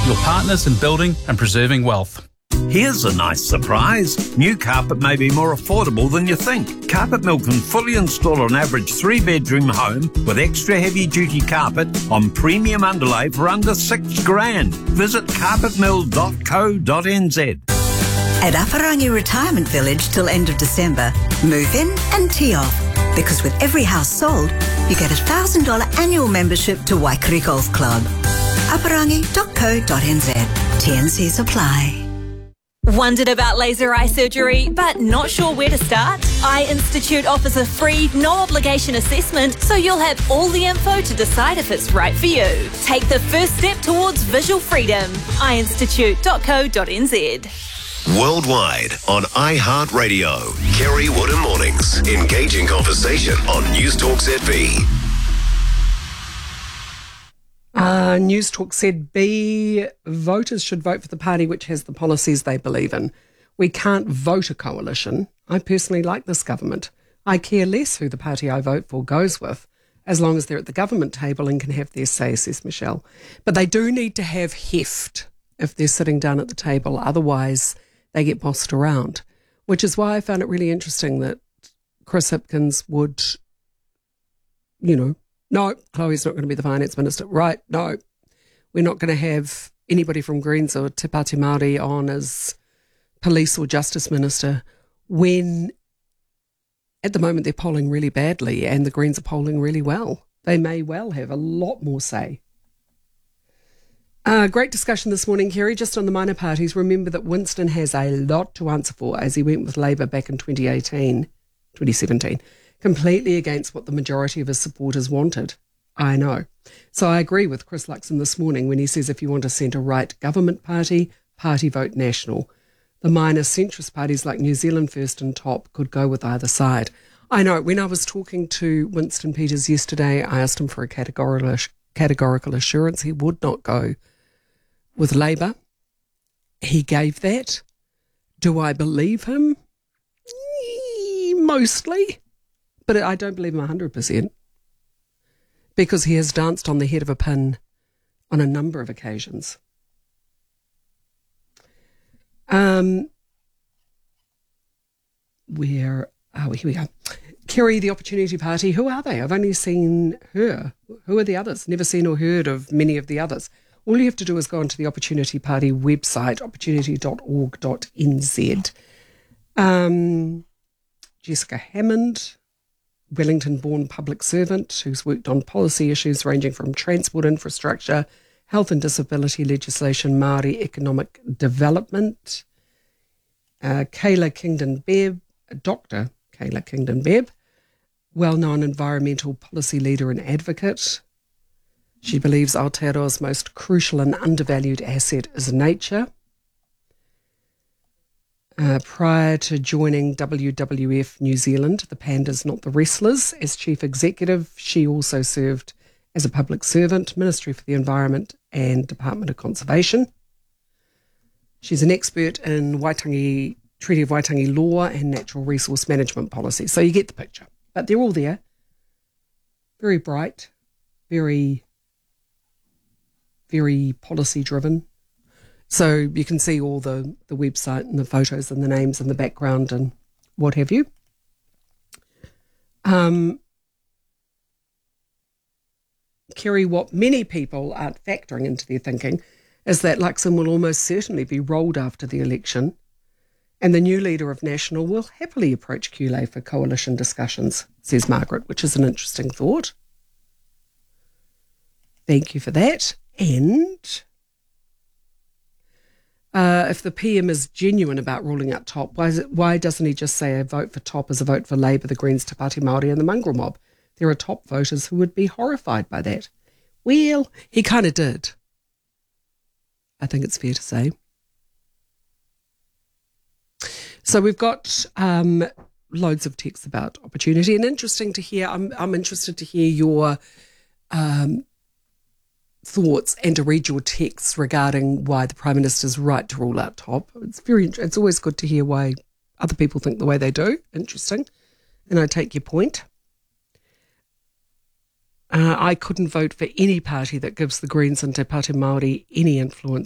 your partners in building and preserving wealth. Here's a nice surprise. New carpet may be more affordable than you think. Carpet Mill can fully install an average 3-bedroom home with extra heavy-duty carpet on premium underlay for under $6,000. Visit carpetmill.co.nz. At Aparangi Retirement Village till end of December, move in and tee off. Because with every house sold, you get a $1,000 annual membership to Waikari Golf Club. Aparangi.co.nz. TNCs apply. Wondered about laser eye surgery, but not sure where to start? Eye Institute offers a free, no-obligation assessment, so you'll have all the info to decide if it's right for you. Take the first step towards visual freedom. eyeinstitute.co.nz. Worldwide on iHeartRadio. Kerry Woodham Mornings. Engaging conversation on News Talk ZB. News Talk said voters should vote for the party which has the policies they believe in. We can't vote a coalition. I personally like this government. I care less who the party I vote for goes with, as long as they're at the government table and can have their say, says Michelle. But they do need to have heft if they're sitting down at the table. Otherwise, they get bossed around, which is why I found it really interesting that Chris Hipkins would, no, Chloe's not going to be the finance minister. Right, no. We're not going to have anybody from Greens or Te Pāti Māori on as police or justice minister when at the moment they're polling really badly and the Greens are polling really well. They may well have a lot more say. Great discussion this morning, Kerry, just on the minor parties. Remember that Winston has a lot to answer for as he went with Labour back in 2017. Completely against what the majority of his supporters wanted. I know. So I agree with Chris Luxon this morning when he says if you want a centre-right government party, party vote National. The minor centrist parties like New Zealand First and TOP could go with either side. I know. When I was talking to Winston Peters yesterday, I asked him for a categorical assurance he would not go with Labour. He gave that. Do I believe him? Mostly. But I don't believe him 100% because he has danced on the head of a pin on a number of occasions. Where are we? Here we go. Kerry, the Opportunity Party. Who are they? I've only seen her. Who are the others? Never seen or heard of many of the others. All you have to do is go onto the Opportunity Party website, opportunity.org.nz. Jessica Hammond, Wellington-born public servant who's worked on policy issues ranging from transport infrastructure, health and disability legislation, Māori economic development. Kayla Kingdon-Bebb, Dr. Kayla Kingdon-Bebb, well-known environmental policy leader and advocate. She believes Aotearoa's most crucial and undervalued asset is nature. Prior to joining WWF New Zealand, the Pandas Not the Wrestlers, as chief executive, she also served as a public servant, Ministry for the Environment and Department of Conservation. She's an expert in Treaty of Waitangi law and natural resource management policy. So you get the picture. But they're all there. Very bright, very, very policy driven. So you can see all the website and the photos and the names and the background and what have you. Kerry, what many people aren't factoring into their thinking is that Luxon will almost certainly be rolled after the election and the new leader of National will happily approach QLA for coalition discussions, says Margaret, which is an interesting thought. Thank you for that. And if the PM is genuine about ruling out TOP, why doesn't he just say a vote for TOP is a vote for Labour, the Greens, Te Pāti Māori and the mongrel mob? There are TOP voters who would be horrified by that. Well, he kind of did. I think it's fair to say. So we've got loads of texts about opportunity and interesting to hear. I'm interested to hear your thoughts and to read your texts regarding why the Prime Minister's right to rule out TOP. It's always good to hear why other people think the way they do. Interesting. And I take your point. I couldn't vote for any party that gives the Greens and Te Pāti Māori any influence